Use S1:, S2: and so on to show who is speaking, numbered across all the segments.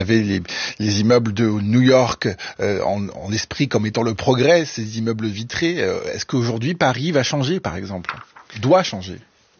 S1: avait les immeubles de New York en esprit comme étant le progrès, ces immeubles vitrés. Est-ce qu'aujourd'hui Paris va changer, par exemple, doit changer?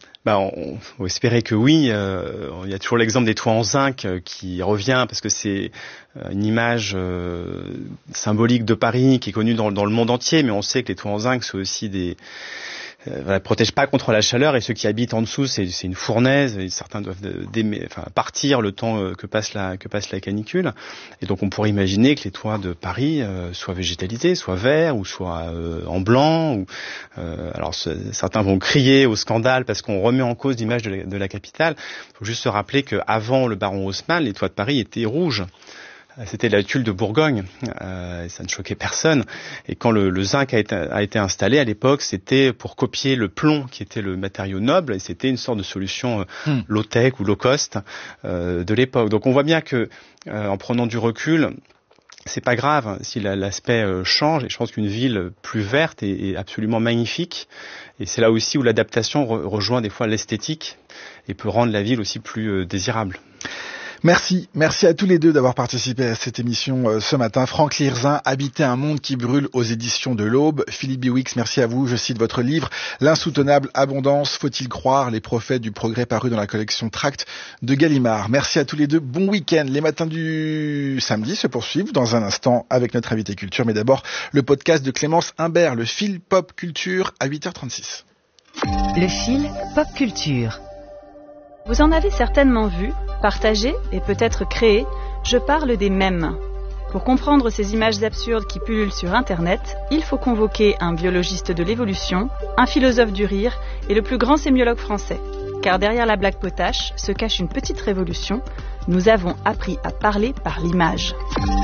S2: On va espérer que oui. Il y a toujours l'exemple des toits en zinc qui revient parce que c'est une image symbolique de Paris qui est connue dans le monde entier, mais on sait que les toits en zinc sont aussi protègent pas contre la chaleur, et ceux qui habitent en dessous, c'est une fournaise, et certains doivent partir le temps que passe la canicule. Et donc on pourrait imaginer que les toits de Paris soient végétalisés, soient verts ou soient en blanc. Alors certains vont crier au scandale parce qu'on remet en cause l'image de la capitale. Il faut juste se rappeler qu'avant le baron Haussmann, les toits de Paris étaient rouges. C'était la tuile de Bourgogne, ça ne choquait personne. Et quand le zinc a été installé à l'époque, c'était pour copier le plomb, qui était le matériau noble, et c'était une sorte de solution low-tech ou low-cost de l'époque. Donc on voit bien que, en prenant du recul, c'est pas grave si l'aspect change, et je pense qu'une ville plus verte est absolument magnifique. Et c'est là aussi où l'adaptation rejoint des fois l'esthétique et peut rendre la ville aussi plus désirable.
S1: Merci à tous les deux d'avoir participé à cette émission ce matin. Franck Lirzin, Habiter un monde qui brûle, aux éditions de l'Aube. Philippe Biwix, merci à vous. Je cite votre livre L'insoutenable abondance, faut-il croire, les prophètes du progrès, paru dans la collection Tract de Gallimard. Merci à tous les deux. Bon week-end. Les matins du samedi se poursuivent dans un instant avec notre invité culture, mais d'abord le podcast de Clémence Imbert, le fil pop culture à 8h36.
S3: Le fil pop culture.
S4: Vous en avez certainement vu, partagé et peut-être créé, je parle des mèmes. Pour comprendre ces images absurdes qui pullulent sur Internet, il faut convoquer un biologiste de l'évolution, un philosophe du rire et le plus grand sémiologue français. Car derrière la blague potache se cache une petite révolution. Nous avons appris à parler par l'image.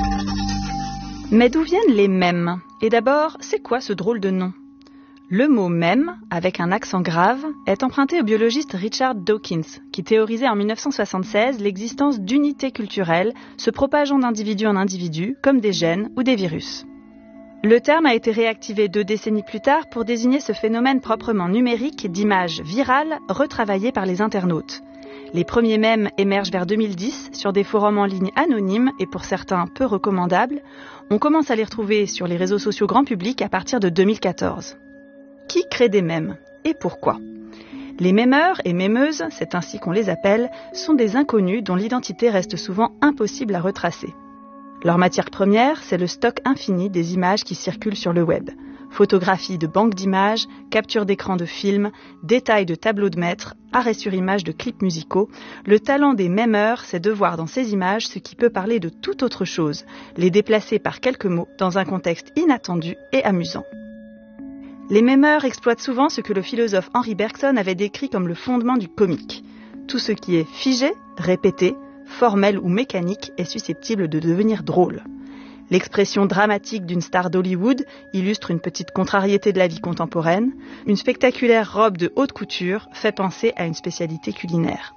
S4: Mais d'où viennent les mèmes ? Et d'abord, c'est quoi ce drôle de nom ? Le mot « mème », avec un accent grave, est emprunté au biologiste Richard Dawkins, qui théorisait en 1976 l'existence d'unités culturelles se propageant d'individu en individu, comme des gènes ou des virus. Le terme a été réactivé 2 décennies plus tard pour désigner ce phénomène proprement numérique d'images virales retravaillées par les internautes. Les premiers mèmes émergent vers 2010 sur des forums en ligne anonymes et pour certains peu recommandables. On commence à les retrouver sur les réseaux sociaux grand public à partir de 2014. Qui crée des mèmes et pourquoi ? Les mémeurs et mémeuses, c'est ainsi qu'on les appelle, sont des inconnus dont l'identité reste souvent impossible à retracer. Leur matière première, c'est le stock infini des images qui circulent sur le web. Photographies de banques d'images, captures d'écran de films, détails de tableaux de maître, arrêts sur images de clips musicaux. Le talent des mémeurs, c'est de voir dans ces images ce qui peut parler de toute autre chose, les déplacer par quelques mots dans un contexte inattendu et amusant. Les mémeurs exploitent souvent ce que le philosophe Henri Bergson avait décrit comme le fondement du comique. Tout ce qui est figé, répété, formel ou mécanique est susceptible de devenir drôle. L'expression dramatique d'une star d'Hollywood illustre une petite contrariété de la vie contemporaine. Une spectaculaire robe de haute couture fait penser à une spécialité culinaire.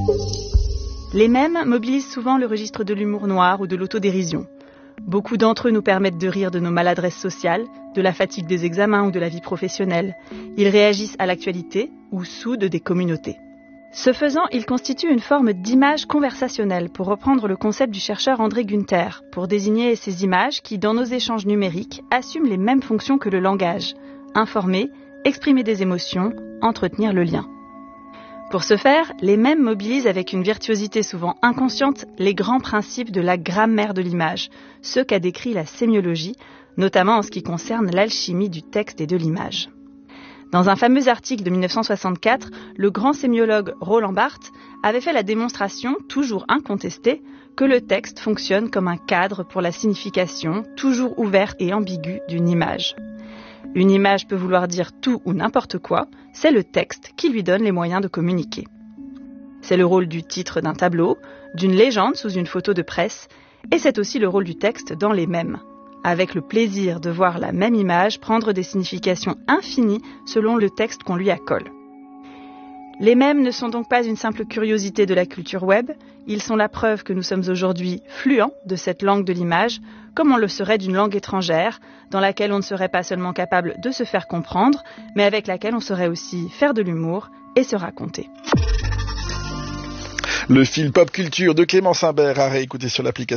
S4: Les mèmes mobilisent souvent le registre de l'humour noir ou de l'autodérision. Beaucoup d'entre eux nous permettent de rire de nos maladresses sociales, de la fatigue des examens ou de la vie professionnelle. Ils réagissent à l'actualité ou soudent des communautés. Ce faisant, ils constituent une forme d'image conversationnelle, pour reprendre le concept du chercheur André Günther, pour désigner ces images qui, dans nos échanges numériques, assument les mêmes fonctions que le langage. Informer, exprimer des émotions, entretenir le lien. Pour ce faire, les mèmes mobilisent avec une virtuosité souvent inconsciente les grands principes de la grammaire de l'image, ceux qu'a décrit la sémiologie, notamment en ce qui concerne l'alchimie du texte et de l'image. Dans un fameux article de 1964, le grand sémiologue Roland Barthes avait fait la démonstration, toujours incontestée, que le texte fonctionne comme un cadre pour la signification, toujours ouverte et ambiguë, d'une image. Une image peut vouloir dire tout ou n'importe quoi, c'est le texte qui lui donne les moyens de communiquer. C'est le rôle du titre d'un tableau, d'une légende sous une photo de presse, et c'est aussi le rôle du texte dans les mèmes, avec le plaisir de voir la même image prendre des significations infinies selon le texte qu'on lui accole. Les mèmes ne sont donc pas une simple curiosité de la culture web, ils sont la preuve que nous sommes aujourd'hui fluents de cette langue de l'image, comme on le serait d'une langue étrangère, dans laquelle on ne serait pas seulement capable de se faire comprendre, mais avec laquelle on saurait aussi faire de l'humour et se raconter.
S1: Le film Pop Culture de Clément Simbert à réécouter sur l'application